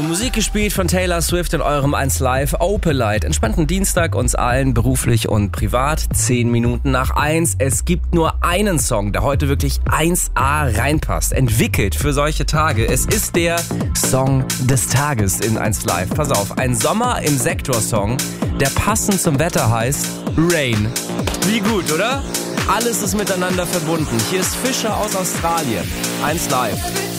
Musik gespielt von Taylor Swift in eurem 1 Live Opelite. Entspannten Dienstag uns allen, beruflich und privat. 10 Minuten nach 1. Es gibt nur einen Song, der heute wirklich 1A reinpasst. Entwickelt für solche Tage. Es ist der Song des Tages in 1 Live. Pass auf, ein Sommer im Sektor-Song, der passend zum Wetter heißt Rain. Wie gut, oder? Alles ist miteinander verbunden. Hier ist Fischer aus Australien. 1 Live.